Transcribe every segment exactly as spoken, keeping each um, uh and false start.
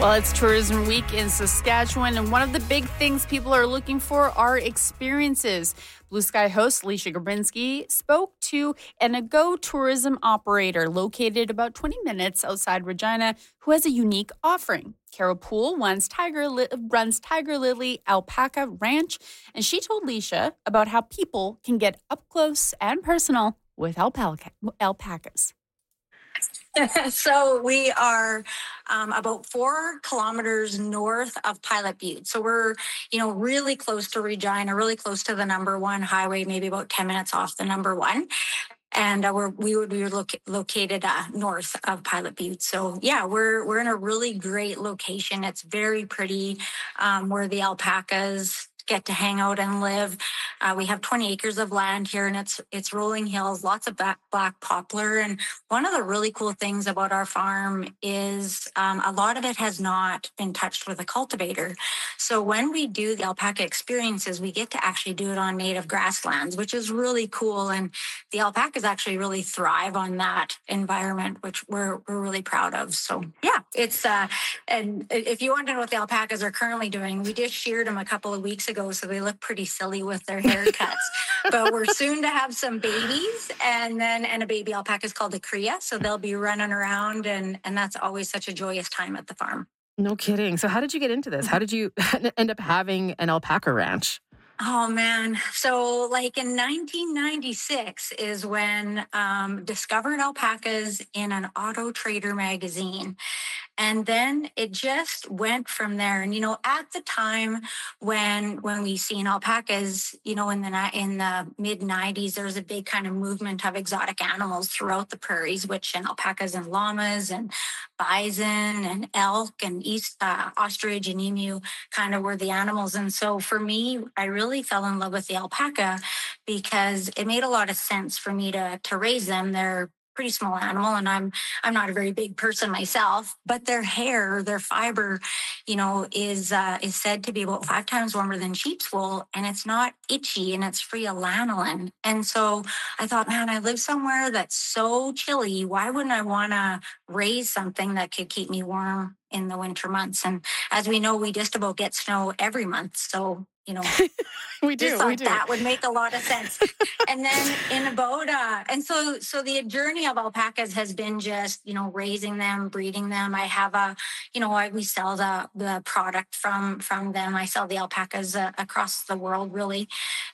Well, it's Tourism Week in Saskatchewan, and one of the big things people are looking for are experiences. Blue Sky host Leisha Grabinski spoke to an Ago tourism operator located about twenty minutes outside Regina who has a unique offering. Carol Poole runs Tiger, Li- runs Tiger Lily Alpaca Ranch, and she told Leisha about how people can get up close and personal with alpaca- alpacas. So we are um, about four kilometers north of Pilot Butte. So we're, you know, really close to Regina, really close to the number one highway, maybe about ten minutes off the number one. And uh, we're, we would be loca- located uh, north of Pilot Butte. So yeah, we're we're in a really great location. It's very pretty, um, where the alpacas get to hang out and live. Uh, we have twenty acres of land here, and it's it's rolling hills, lots of black, black poplar. And one of the really cool things about our farm is um, a lot of it has not been touched with a cultivator. So when we do the alpaca experiences, we get to actually do it on native grasslands, which is really cool. And the alpacas actually really thrive on that environment, which we're we're really proud of. So yeah, it's uh, and if you want to know what the alpacas are currently doing, we just sheared them a couple of weeks ago. So they look pretty silly with their haircuts, but we're soon to have some babies, and then and a baby alpaca is called a cria, so they'll be running around, and and that's always such a joyous time at the farm. No kidding. So how did you get into this? How did you end up having an alpaca ranch? Oh man. So like in nineteen ninety-six is when um discovered alpacas in an Auto Trader magazine. And then it just went from there. And you know, at the time when when we seen alpacas, you know, in the ni- in the mid nineties, there was a big kind of movement of exotic animals throughout the prairies, which and alpacas and llamas and bison and elk and east uh, ostrich and emu kind of were the animals. And so for me, I really fell in love with the alpaca because it made a lot of sense for me to to raise them. They're pretty small animal, and I'm I'm not a very big person myself, but their hair, their fiber, you know, is uh, is said to be about five times warmer than sheep's wool, and it's not itchy, and it's free of lanolin. And so I thought, man, I live somewhere that's so chilly. Why wouldn't I want to raise something that could keep me warm in the winter months? And as we know, we just about get snow every month, so you know. We do. Just thought We do. that would make a lot of sense. And then in about uh and so so the journey of alpacas has been just, you know, raising them, breeding them. I have a, you know, I, we sell the the product from from them. I sell the alpacas uh, across the world, really,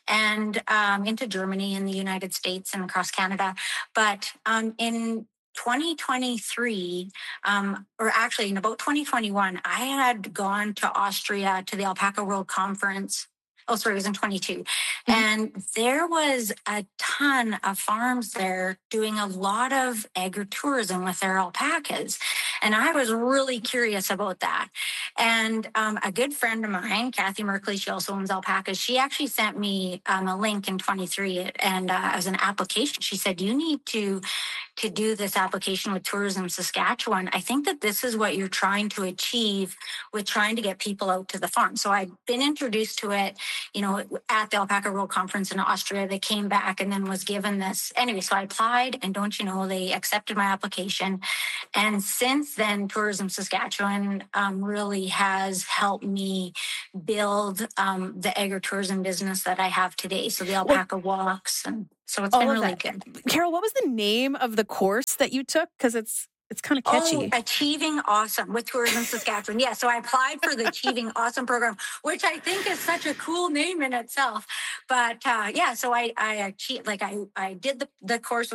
and um, into Germany and the United States and across Canada. But um, in twenty twenty-three, um, or actually in about twenty twenty-one, I had gone to Austria to the Alpaca World Conference. Oh, sorry, it was in twenty-two. Mm-hmm. And there was a ton of farms there doing a lot of agritourism with their alpacas. And I was really curious about that. And um, a good friend of mine, Kathy Merkley, she also owns alpacas. She actually sent me um, a link in twenty-three, and uh, as an application, she said, you need to to do this application with Tourism Saskatchewan. I think that this is what you're trying to achieve with trying to get people out to the farm. So I'd been introduced to it, you know, at the Alpaca World Conference in Austria. They came back and then was given this. Anyway, so I applied, and don't you know, they accepted my application. And since then, Tourism Saskatchewan um, really has helped me build um, the agritourism business that I have today. So the alpaca well, walks, and so it's been really good. Carol, what was the name of the course that you took? Because it's it's kind of catchy. Oh, Achieving Awesome with Tourism Saskatchewan. Yeah, so I applied for the Achieving Awesome program, which I think is such a cool name in itself. But uh, yeah, so I I achieved, like I I did the the course